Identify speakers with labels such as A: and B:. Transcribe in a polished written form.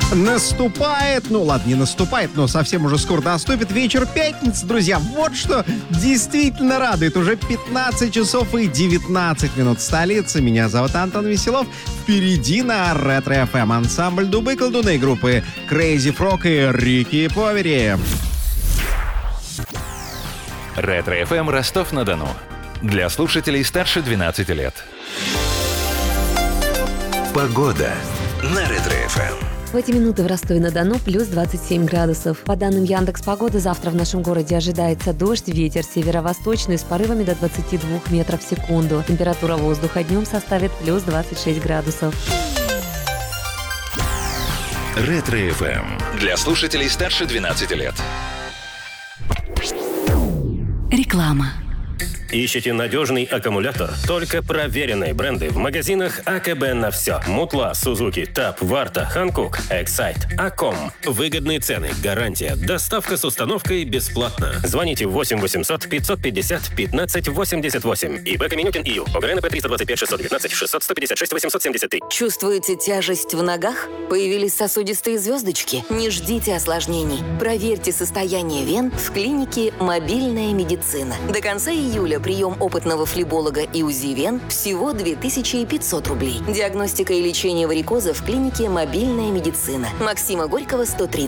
A: Наступает, ну ладно, не наступает, но совсем уже скоро наступит вечер пятницы, друзья. Вот что действительно радует. Уже 15 часов и 19 минут в столице. Меня зовут Антон Веселов. Впереди на Ретро-ФМ ансамбль Дубы-колдуны группы Crazy Frog и Рики Повери.
B: Ретро-ФМ Ростов-на-Дону. Для слушателей старше 12 лет. Погода на Ретро-ФМ.
C: В эти минуты в Ростове-на-Дону плюс 27 градусов. По данным Яндекс.Погоды, завтра в нашем городе ожидается дождь, ветер северо-восточный с порывами до 22 метров в секунду. Температура воздуха днем составит плюс 26 градусов.
B: Ретро-ФМ. Для слушателей старше 12 лет.
D: Реклама.
E: Ищете надежный аккумулятор? Только проверенные бренды в магазинах АКБ на все. Мутла, Сузуки, ТАП, Варта, Ханкук, Эксайт, Аком. Выгодные цены, гарантия, доставка с установкой бесплатно. Звоните 8 800 550 15 88. ИБ Каменюкин ИЮ. ОГРНП 325 619 600 156 873.
F: Чувствуете тяжесть в ногах? Появились сосудистые звездочки? Не ждите осложнений. Проверьте состояние вен в клинике «Мобильная медицина». До конца июля прием опытного флеболога и УЗИ вен всего 2500 рублей. Диагностика и лечение варикоза в клинике «Мобильная медицина». Максима Горького, 130.